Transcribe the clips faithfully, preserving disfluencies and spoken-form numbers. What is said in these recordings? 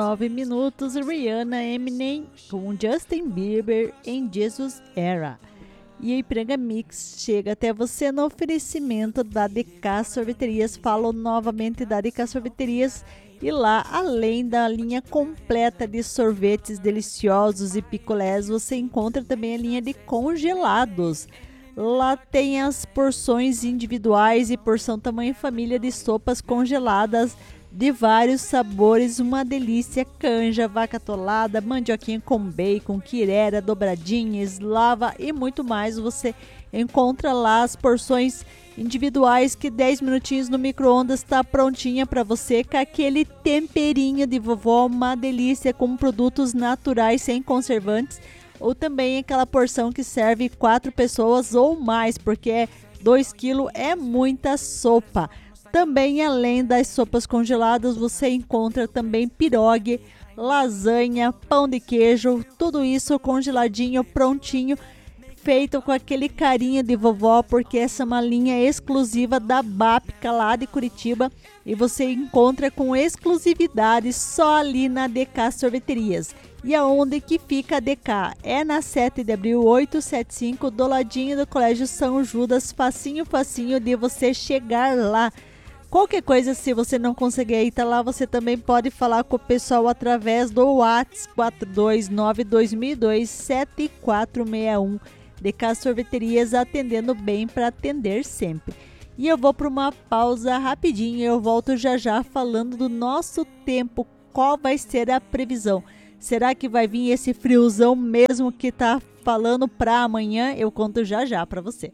nove minutos, Rihanna, Eminem com Justin Bieber em Jesus Era. E o Ipiranga Mix chega até você no oferecimento da D K Sorveterias. Falo novamente da D K Sorveterias. E lá, além da linha completa de sorvetes deliciosos e picolés, você encontra também a linha de congelados. Lá tem as porções individuais e porção tamanho família de sopas congeladas de vários sabores, uma delícia: canja, vaca atolada, mandioquinha com bacon, quirera, dobradinha, eslava e muito mais. Você encontra lá as porções individuais que dez minutinhos no micro-ondas está prontinha para você, com aquele temperinho de vovó, uma delícia, com produtos naturais sem conservantes, ou também aquela porção que serve quatro pessoas ou mais, porque dois quilos é muita sopa. Também, além das sopas congeladas, você encontra também pirogue, lasanha, pão de queijo, tudo isso congeladinho, prontinho, feito com aquele carinho de vovó, porque essa é uma linha exclusiva da Bápica lá de Curitiba e você encontra com exclusividade só ali na D K Sorveterias. E aonde que fica a D K? É na sete de abril oitocentos e setenta e cinco, do ladinho do Colégio São Judas, facinho, facinho de você chegar lá. Qualquer coisa, se você não conseguir ir tá lá, você também pode falar com o pessoal através do WhatsApp quatro dois nove, dois mil e dois, sete quatro seis um. D K Sorveterias, atendendo bem para atender sempre. E eu vou para uma pausa rapidinho e eu volto já já falando do nosso tempo. Qual vai ser a previsão? Será que vai vir esse friozão mesmo que tá falando para amanhã? Eu conto já já para você.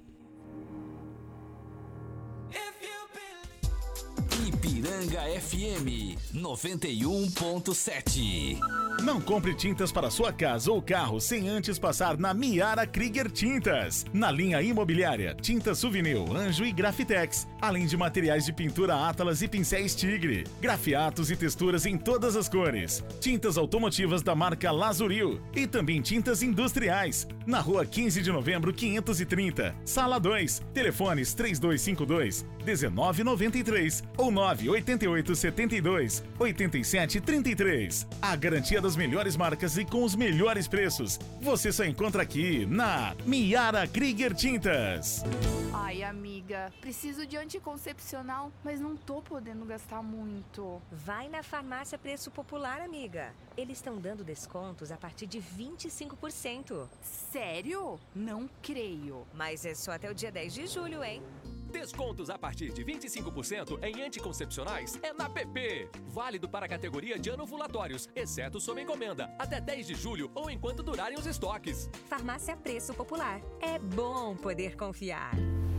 Ipiranga F M noventa e um ponto sete. Não compre tintas para sua casa ou carro sem antes passar na Miara Krieger Tintas. Na linha imobiliária, tintas Souvenir, Anjo e Grafitex, além de materiais de pintura Atlas e pincéis Tigre, grafiatos e texturas em todas as cores, tintas automotivas da marca Lazuril e também tintas industriais. Na rua quinze de novembro, quinhentos e trinta, sala dois, telefones três dois cinco dois, um nove nove três ou nove oito oito sete dois, oito sete três três. A garantia das melhores marcas e com os melhores preços você só encontra aqui na Miara Krieger Tintas. Ai, amiga, preciso de anticoncepcional, mas não tô podendo gastar muito. Vai na Farmácia Preço Popular, amiga. Eles estão dando descontos a partir de vinte e cinco por cento. Sério? Não creio. Mas é só até o dia dez de julho, hein? Descontos a partir de vinte e cinco por cento em anticoncepcionais é na P P. Válido para a categoria de anovulatórios, exceto sob encomenda, até dez de julho ou enquanto durarem os estoques. Farmácia Preço Popular. É bom poder confiar.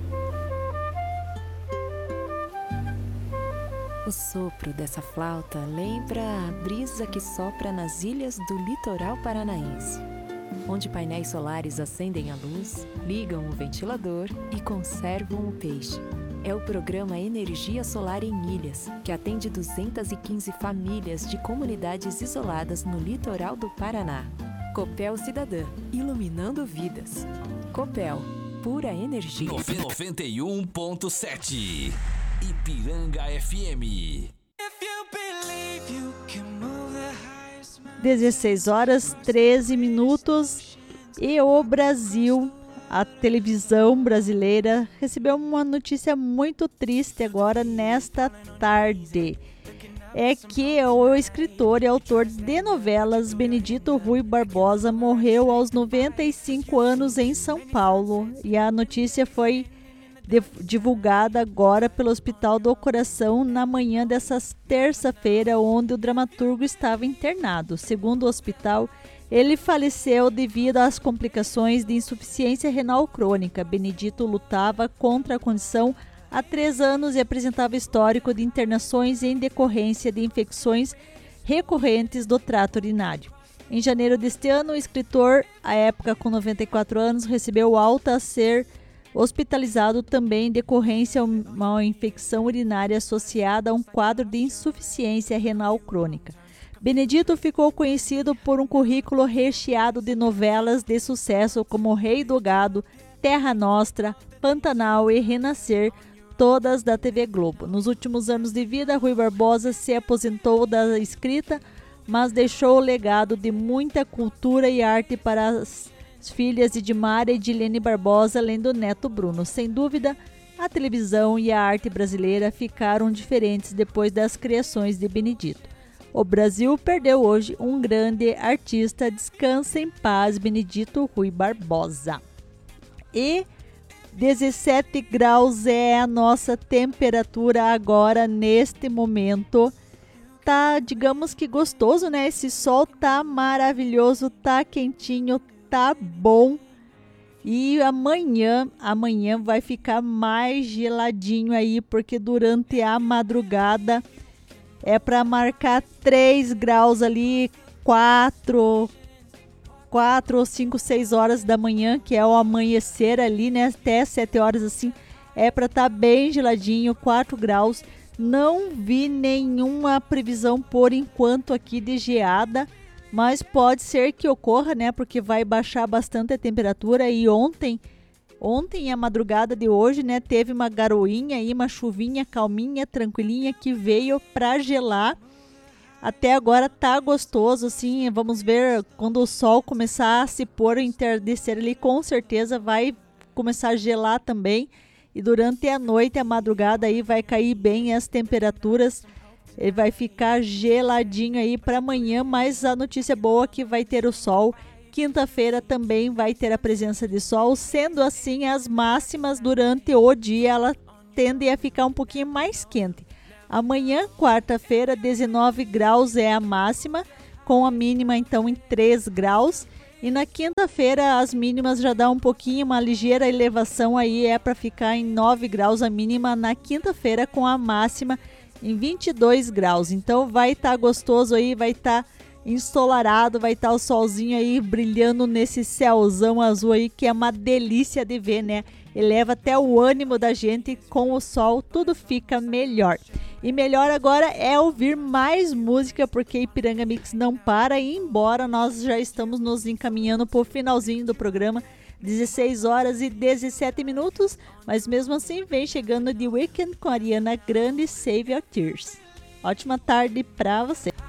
O sopro dessa flauta lembra a brisa que sopra nas ilhas do litoral paranaense, onde painéis solares acendem a luz, ligam o ventilador e conservam o peixe. É o programa Energia Solar em Ilhas, que atende duzentas e quinze famílias de comunidades isoladas no litoral do Paraná. Copel Cidadã, iluminando vidas. Copel, pura energia. noventa e um ponto sete. Ipiranga F M. dezesseis horas, treze minutos, e o Brasil, a televisão brasileira, recebeu uma notícia muito triste agora nesta tarde. É que o escritor e autor de novelas Benedito Rui Barbosa morreu aos noventa e cinco anos em São Paulo, e a notícia foi divulgada agora pelo Hospital do Coração na manhã dessa terça-feira, onde o dramaturgo estava internado. Segundo o hospital, ele faleceu devido às complicações de insuficiência renal crônica. Benedito lutava contra a condição há três anos e apresentava histórico de internações em decorrência de infecções recorrentes do trato urinário. Em janeiro deste ano, o escritor, à época com noventa e quatro anos, recebeu alta a ser hospitalizado também em decorrência a uma infecção urinária associada a um quadro de insuficiência renal crônica. Benedito ficou conhecido por um currículo recheado de novelas de sucesso como Rei do Gado, Terra Nostra, Pantanal e Renascer, todas da T V Globo. Nos últimos anos de vida, Rui Barbosa se aposentou da escrita mas deixou o legado de muita cultura e arte para as filhas de Edmara e de Lene Barbosa, além do neto Bruno. Sem dúvida, a televisão e a arte brasileira ficaram diferentes depois das criações de Benedito. O Brasil perdeu hoje um grande artista. Descansa em paz, Benedito Rui Barbosa. E dezessete graus é a nossa temperatura agora, neste momento. Tá, digamos que gostoso, né? Esse sol tá maravilhoso, tá quentinho, tá bom. E amanhã, amanhã vai ficar mais geladinho aí, porque durante a madrugada é para marcar três graus ali, quatro, quatro ou cinco, seis horas da manhã, que é o amanhecer ali, né? Até sete horas assim, é para estar tá bem geladinho, quatro graus. Não vi nenhuma previsão por enquanto aqui de geada, mas pode ser que ocorra, né? Porque vai baixar bastante a temperatura. E ontem, ontem a madrugada de hoje, né? Teve uma garoinha aí, uma chuvinha calminha, tranquilinha, que veio para gelar. Até agora tá gostoso, assim. Vamos ver quando o sol começar a se pôr, entardecer ali, com certeza vai começar a gelar também. E durante a noite, a madrugada aí vai cair bem as temperaturas. Ele vai ficar geladinho aí para amanhã, mas a notícia boa é que vai ter o sol. Quinta-feira também vai ter a presença de sol. Sendo assim, as máximas durante o dia ela tendem a ficar um pouquinho mais quente. Amanhã, quarta-feira, dezenove graus é a máxima, com a mínima então em três graus. E na quinta-feira as mínimas já dá um pouquinho, uma ligeira elevação aí, é para ficar em nove graus a mínima na quinta-feira, com a máxima em vinte e dois graus. Então vai estar tá gostoso aí, vai estar tá ensolarado, vai estar tá o solzinho aí brilhando nesse céuzão azul aí, que é uma delícia de ver, né? Eleva até o ânimo da gente. Com o sol tudo fica melhor. E melhor agora é ouvir mais música, porque Ipiranga Mix não para. E embora nós já estamos nos encaminhando para o finalzinho do programa, dezesseis horas e dezessete minutos, mas mesmo assim vem chegando The Weeknd com a Ariana Grande, Save Your Tears. Ótima tarde para você.